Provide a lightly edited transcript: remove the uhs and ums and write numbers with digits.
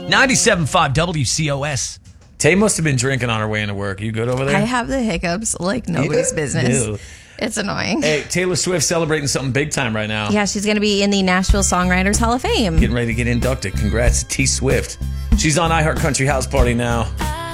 97.5 WCOS. Tay must have been drinking on her way into work. You good over there? I have the hiccups like nobody's business. Ew. It's annoying. Hey, Taylor Swift celebrating something big time right now. Yeah, she's going to be in the Nashville Songwriters Hall of Fame. Getting ready to get inducted. Congrats to T Swift. She's on iHeart Country House Party now.